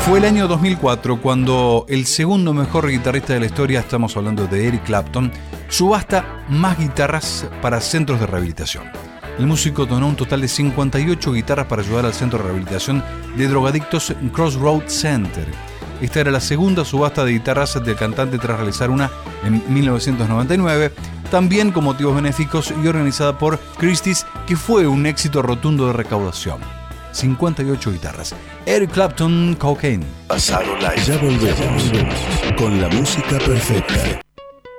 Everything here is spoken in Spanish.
Fue el año 2004 cuando el segundo mejor guitarrista de la historia, estamos hablando de Eric Clapton, subasta más guitarras para centros de rehabilitación. El músico donó un total de 58 guitarras para ayudar al centro de rehabilitación de drogadictos Crossroads Center. Esta era la segunda subasta de guitarras del cantante tras realizar una en 1999, también con motivos benéficos y organizada por Christie's, que fue un éxito rotundo de recaudación. 58 guitarras. Eric Clapton, Cocaine. Pasado Live. Ya volvemos con la música perfecta.